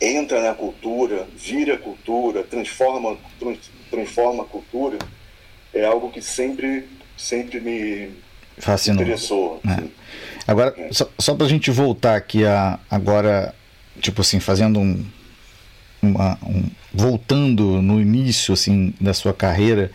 entra na cultura, vira cultura, transforma a cultura, é algo que sempre me fascinou. Interessou. É. Agora, só pra gente voltar aqui agora, tipo assim, fazendo voltando no início, assim, da sua carreira,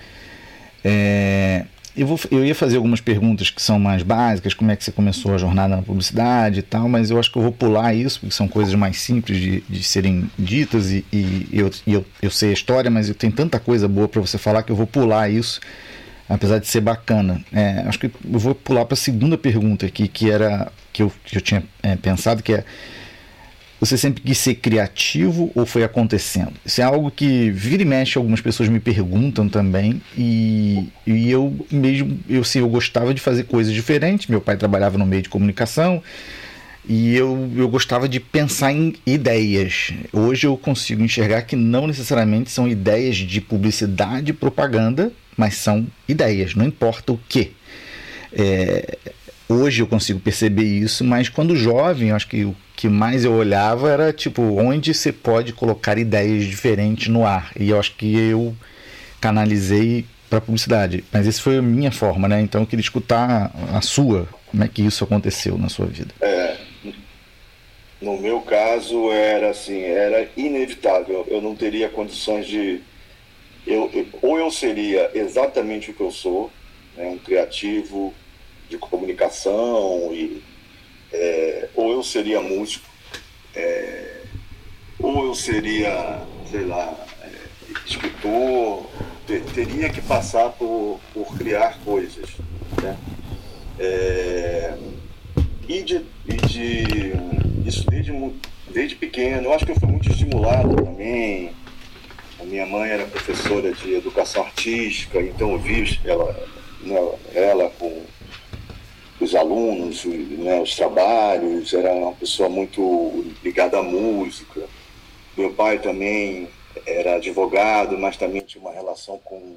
eu ia fazer algumas perguntas que são mais básicas, como é que você começou a jornada na publicidade e tal, mas eu acho que eu vou pular isso, porque são coisas mais simples de serem ditas, e eu sei a história, mas eu tenho tanta coisa boa para você falar que eu vou pular isso, apesar de ser bacana. Acho que eu vou pular para a segunda pergunta aqui, que eu tinha pensado, que é: você sempre quis ser criativo ou foi acontecendo? Isso é algo que vira e mexe, algumas pessoas me perguntam também, e eu mesmo, eu gostava de fazer coisas diferentes. Meu pai trabalhava no meio de comunicação e eu gostava de pensar em ideias. Hoje eu consigo enxergar que não necessariamente são ideias de publicidade e propaganda, mas são ideias, não importa o que. Hoje eu consigo perceber isso, mas quando jovem, eu acho que o que mais eu olhava era tipo, onde você pode colocar ideias diferentes no ar. E eu acho que eu canalizei para publicidade. Mas essa foi a minha forma, né? Então eu queria escutar a sua. Como é que isso aconteceu na sua vida? No meu caso era assim, era inevitável. Eu não teria condições de... ou eu seria exatamente o que eu sou, né? Um criativo de comunicação, ou eu seria músico, ou eu seria, sei lá, escritor. Teria que passar por criar coisas, né? Isso desde pequeno. Eu acho que eu fui muito estimulado também. A minha mãe era professora de educação artística, então eu vi ela com os alunos, né, os trabalhos. Era uma pessoa muito ligada à música. Meu pai também era advogado, mas também tinha uma relação com,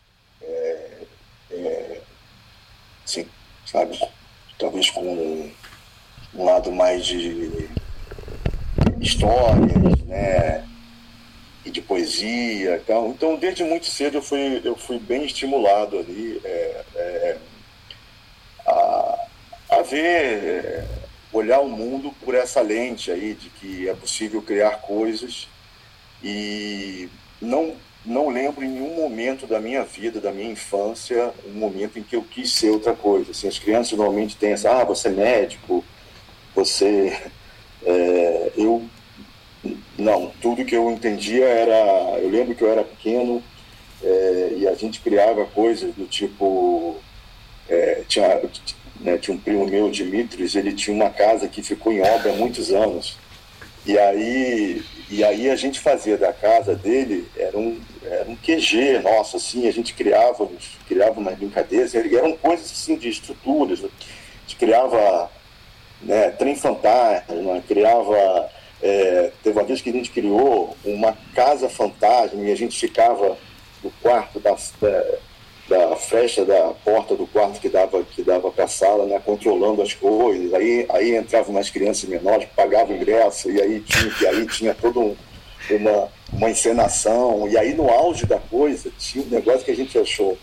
assim, sabe, talvez com um lado mais de histórias, né, e de poesia e tal. Então, desde muito cedo eu fui bem estimulado ali a ver, olhar o mundo por essa lente aí de que é possível criar coisas. E não lembro em nenhum momento da minha vida, da minha infância, um momento em que eu quis ser outra coisa. Assim, as crianças normalmente têm essa: você é médico, você... eu não, tudo que eu entendia era... Eu lembro que eu era pequeno, e a gente criava coisas do tipo... tinha um primo meu, Dimitris, ele tinha uma casa que ficou em obra há muitos anos. E aí a gente fazia da casa dele, era um QG nosso, assim. A gente criava umas brincadeiras, eram coisas assim de estruturas. A gente criava, né, trem fantasma, criava... teve uma vez que a gente criou uma casa fantasma e a gente ficava no quarto da fresta da porta do quarto que dava para a sala, né, controlando as coisas. Aí entravam umas crianças menores que pagavam ingresso, e aí tinha toda uma encenação. E aí, no auge da coisa, tinha um negócio que a gente achou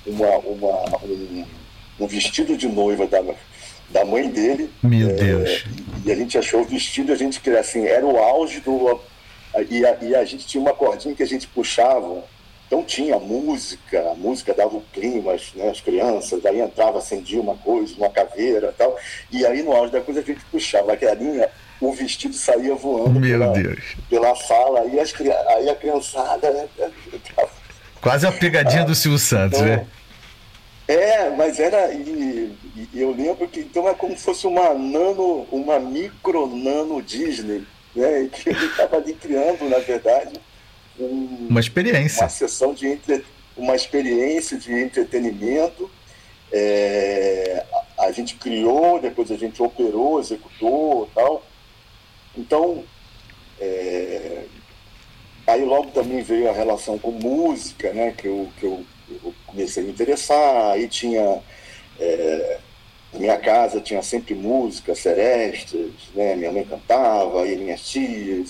um vestido de noiva da mãe dele. Meu Deus. E a gente achou o vestido, a gente queria, assim, era o auge do... E a gente tinha uma cordinha que a gente puxava. Então tinha a música dava o clima, né, as crianças, aí entrava, acendia uma coisa, uma caveira e tal, e aí no auge da coisa a gente puxava a galinha, o vestido saía voando pela sala, aí a criançada... Né, quase a pegadinha do Silvio Santos, então, né? Mas era... E eu lembro que então é como se fosse uma micro nano Disney, né, que ele estava ali criando, na verdade, uma experiência. Uma experiência de entretenimento. A gente criou, depois a gente operou, executou e tal. Então, aí logo também veio a relação com música, né, que eu comecei a me interessar. Aí tinha... na minha casa tinha sempre música, serestas, né? Minha mãe cantava, e minhas tias,